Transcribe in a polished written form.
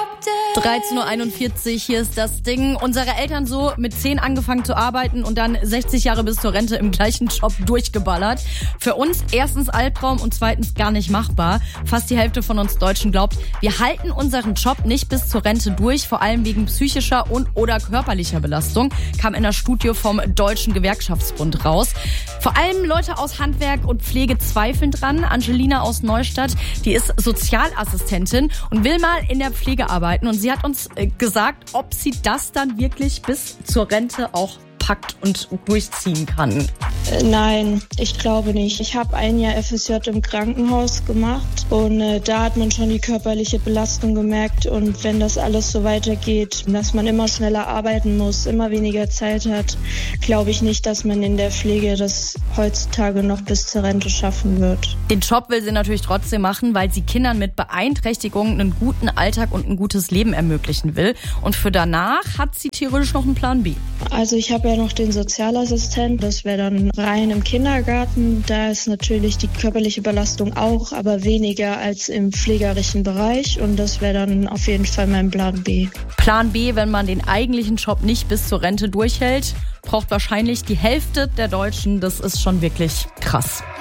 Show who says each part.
Speaker 1: 13:41 Uhr, hier ist das Ding. Unsere Eltern so mit 10 angefangen zu arbeiten und dann 60 Jahre bis zur Rente im gleichen Job durchgeballert. Für uns erstens Albtraum und zweitens gar nicht machbar. Fast die Hälfte von uns Deutschen glaubt, wir halten unseren Job nicht bis zur Rente durch, vor allem wegen psychischer und oder körperlicher Belastung, kam in der Studie vom Deutschen Gewerkschaftsbund raus. Vor allem Leute aus Handwerk und Pflege zweifeln dran. Angelina aus Neustadt, die ist Sozialassistentin und will mal in der Pflege arbeiten. Und sie hat uns gesagt, ob sie das dann wirklich bis zur Rente auch packt und durchziehen kann.
Speaker 2: Nein, ich glaube nicht. Ich habe ein Jahr FSJ im Krankenhaus gemacht und da hat man schon die körperliche Belastung gemerkt. Und wenn das alles so weitergeht, dass man immer schneller arbeiten muss, immer weniger Zeit hat, glaube ich nicht, dass man in der Pflege das heutzutage noch bis zur Rente schaffen wird.
Speaker 1: Den Job will sie natürlich trotzdem machen, weil sie Kindern mit Beeinträchtigungen einen guten Alltag und ein gutes Leben ermöglichen will. Und für danach hat sie theoretisch noch einen Plan B.
Speaker 2: Also ich habe ja noch den Sozialassistent, das wäre dann rein im Kindergarten. Da ist natürlich die körperliche Belastung auch, aber weniger als im pflegerischen Bereich und das wäre dann auf jeden Fall mein Plan B.
Speaker 1: Plan B, wenn man den eigentlichen Job nicht bis zur Rente durchhält, braucht wahrscheinlich die Hälfte der Deutschen. Das ist schon wirklich krass.